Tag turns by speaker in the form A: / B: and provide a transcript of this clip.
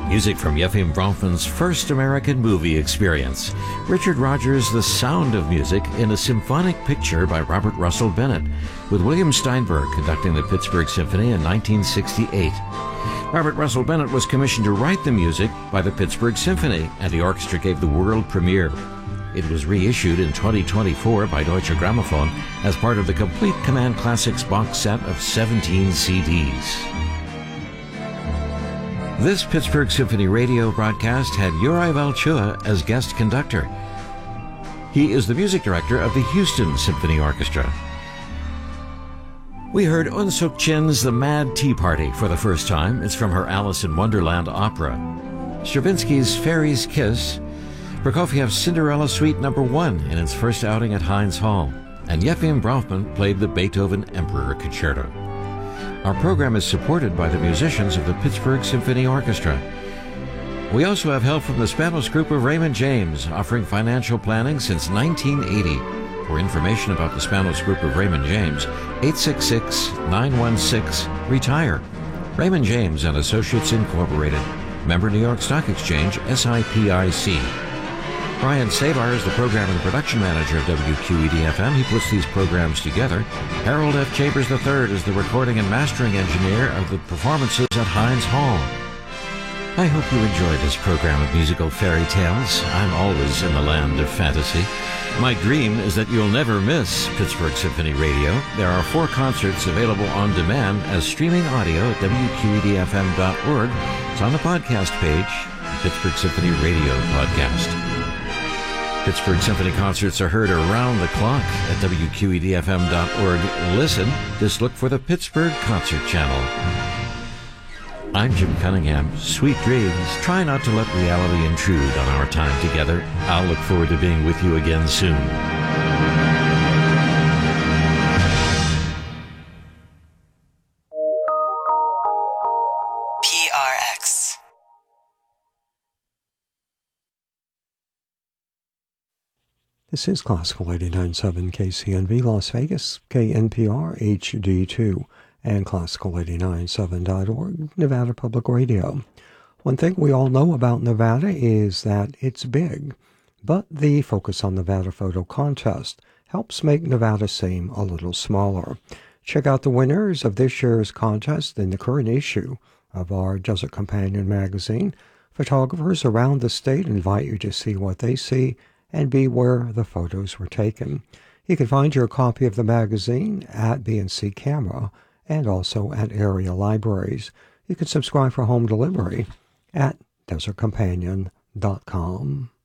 A: Music from Yefim Bronfman's first American movie experience. Richard Rodgers' The Sound of Music in a symphonic picture by Robert Russell Bennett, with William Steinberg conducting the Pittsburgh Symphony in 1968. Robert Russell Bennett was commissioned to write the music by the Pittsburgh Symphony, and the orchestra gave the world premiere. It was reissued in 2024 by Deutsche Grammophon as part of the Complete Command Classics box set of 17 CDs. This Pittsburgh Symphony radio broadcast had Uri Valchua as guest conductor. He is the music director of the Houston Symphony Orchestra. We heard Un Suk Chin's The Mad Tea Party for the first time. It's from her Alice in Wonderland opera. Stravinsky's Fairy's Kiss, Prokofiev's Cinderella Suite No. 1 in its first outing at Heinz Hall, and Yefim Bronfman played the Beethoven Emperor Concerto. Our program is supported by the musicians of the Pittsburgh Symphony Orchestra. We also have help from the Spanos Group of Raymond James, offering financial planning since 1980. For information about the Spanos Group of Raymond James, 866-916-RETIRE. Raymond James and Associates Incorporated. Member New York Stock Exchange, SIPIC. Brian Savar is the program and production manager of WQED-FM. He puts these programs together. Harold F. Chambers III is the recording and mastering engineer of the performances at Heinz Hall. I hope you enjoy this program of musical fairy tales. I'm always in the land of fantasy. My dream is that you'll never miss Pittsburgh Symphony Radio. There are 4 concerts available on demand as streaming audio at WQEDFM.org. It's on the podcast page, the Pittsburgh Symphony Radio podcast. Pittsburgh Symphony concerts are heard around the clock at WQEDFM.org. Listen, just look for the Pittsburgh Concert Channel. I'm Jim Cunningham. Sweet dreams. Try not to let reality intrude on our time together. I'll look forward to being with you again soon.
B: PRX.
C: This is Classical 89.7 KCNV Las Vegas, KNPR HD2, and Classical89.7.org, Nevada Public Radio. One thing we all know about Nevada is that it's big, but the Focus on Nevada photo contest helps make Nevada seem a little smaller. Check out the winners of this year's contest in the current issue of our Desert Companion magazine. Photographers around the state invite you to see what they see and be where the photos were taken. You can find your copy of the magazine at B&C Camera and also at area libraries. You can subscribe for home delivery at desertcompanion.com.